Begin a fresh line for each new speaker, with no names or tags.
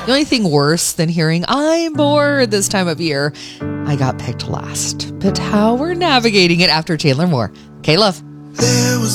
The only thing worse than hearing I'm bored this time of year, I got picked last. But how we're navigating it after Taylor Moore. Okay, love.
There was